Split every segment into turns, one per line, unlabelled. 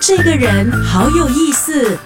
这个人好有意思。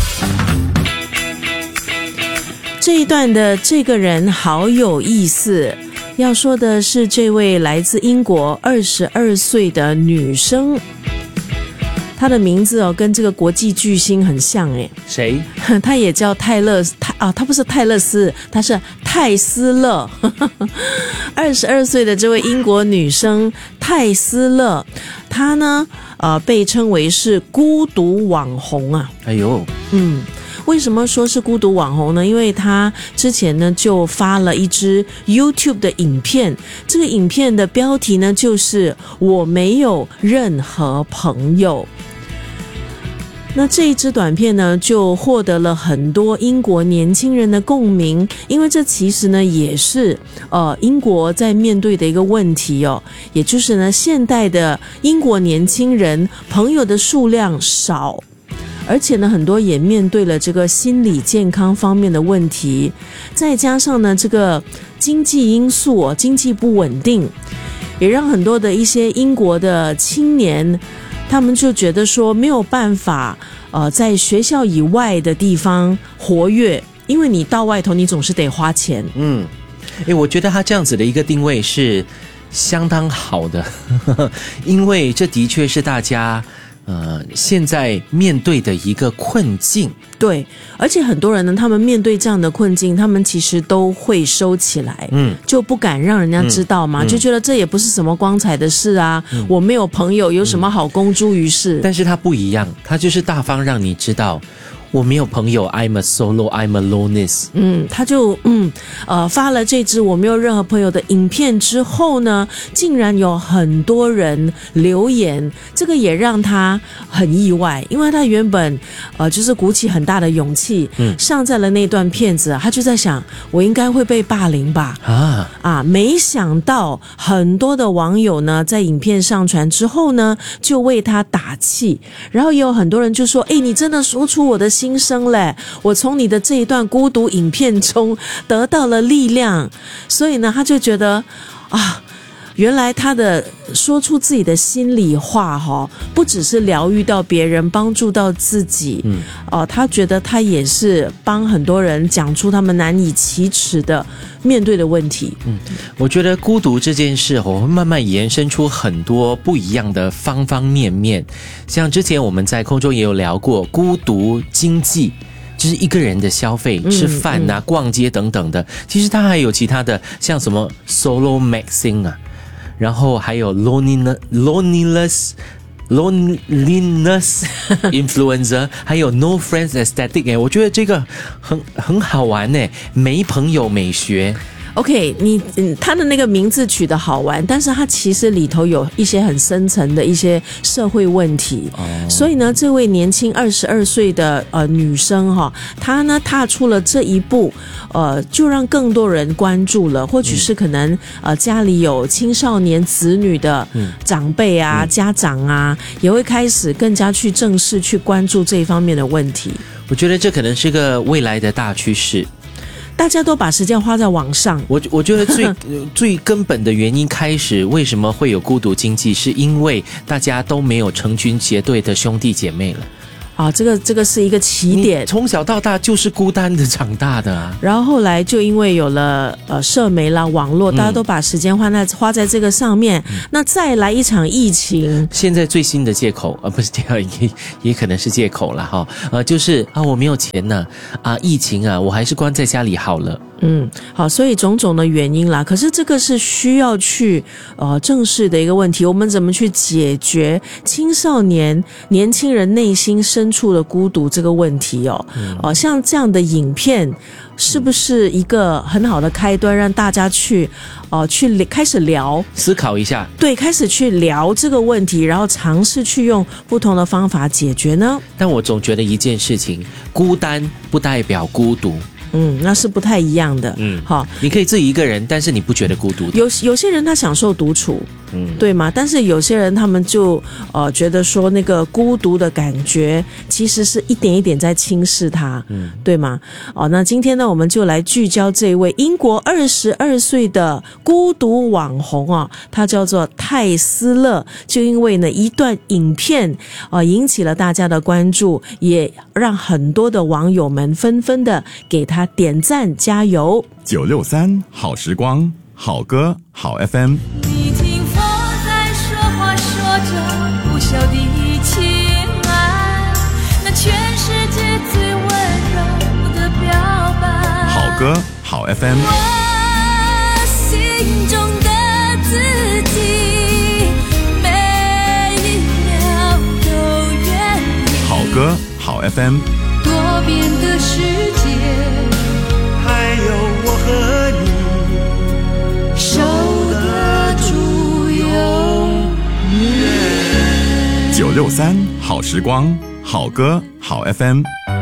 这一段的这个人好有意思，要说的是这位来自英国22岁的女生，她的名字跟这个国际巨星很像诶。
谁？
她也叫她不是泰勒斯，她是泰斯勒。22岁的这位英国女生泰斯勒，她呢被称为是孤独网红啊。
哎呦，
为什么说是孤独网红呢？因为他之前呢就发了一支 YouTube 的影片，这个影片的标题呢就是我没有任何朋友。那这一支短片呢就获得了很多英国年轻人的共鸣，因为这其实呢也是英国在面对的一个问题哦，也就是呢现代的英国年轻人朋友的数量少，而且呢很多也面对了这个心理健康方面的问题，再加上呢这个经济因素经济不稳定，也让很多的一些英国的青年他们就觉得说没有办法在学校以外的地方活跃，因为你到外头你总是得花钱。
我觉得他这样子的一个定位是相当好的，因为这的确是大家现在面对的一个困境。
对，而且很多人呢，他们面对这样的困境，他们其实都会收起来，就不敢让人家知道嘛，就觉得这也不是什么光彩的事啊，我没有朋友，有什么好公诸于世？
但是他不一样，他就是大方让你知道。我没有朋友 I'm a solo, I'm a loneliness。
他就发了这支我没有任何朋友的影片之后呢，竟然有很多人留言，这个也让他很意外，因为他原本就是鼓起很大的勇气上在了那段片子，他就在想我应该会被霸凌吧，没想到很多的网友呢在影片上传之后呢就为他打气，然后也有很多人就说你真的说出我的心声嘞，我从你的这一段孤独影片中得到了力量，所以呢他就觉得原来他的说出自己的心里话不只是疗愈到别人，帮助到自己，他觉得他也是帮很多人讲出他们难以启齿的面对的问题。
我觉得孤独这件事会慢慢延伸出很多不一样的方方面面，像之前我们在空中也有聊过孤独经济，就是一个人的消费，吃饭啊、逛街等等的。其实它还有其他的，像什么 solo maxing 啊，然后还有 loneliness influencer， 还有 no friends aesthetic。 我觉得这个很好玩耶，没朋友美学。
OK， 他的那个名字取得好玩，但是他其实里头有一些很深层的一些社会问题，所以呢，这位年轻22岁的女生她呢踏出了这一步，就让更多人关注了，或许是可能家里有青少年子女的长辈啊、家长啊，也会开始更加去正视去关注这一方面的问题。
我觉得这可能是个未来的大趋势。
大家都把时间花在网上，
我觉得最根本的原因，开始为什么会有孤独经济，是因为大家都没有成群结队的兄弟姐妹了。
这个是一个起点，
从小到大就是孤单的长大的啊。
然后后来就因为有了社媒啦、网络，大家都把时间花在这个上面。那再来一场疫情，
现在最新的借口不是这样，也可能是借口了就是我没有钱呢疫情我还是关在家里好了。
好，所以种种的原因啦，可是这个是需要去正视的一个问题，我们怎么去解决青少年年轻人内心深处的孤独这个问题像这样的影片是不是一个很好的开端，让大家去开始聊，
思考一下，
对，开始去聊这个问题，然后尝试去用不同的方法解决呢？
但我总觉得一件事情，孤单不代表孤独。
那是不太一样的。
你可以自己一个人，但是你不觉得孤独的。
有些人他享受独处， 对吗？但是有些人他们就觉得说那个孤独的感觉其实是一点一点在侵蚀他，对吗？那今天呢，我们就来聚焦这位英国22岁的孤独网红他叫做泰斯勒，就因为呢一段影片引起了大家的关注，也让很多的网友们纷纷的给他点赞加油。
963好时光，好歌好 FM。
你听风在说话，说着不晓的情爱，那全世界最温柔的表白。
好歌好 FM。
我心中的自己，每一秒都愿意。
好歌好 FM。
多变的世界，
还有我和你
守得住永远。
963好时光，好歌好 FM。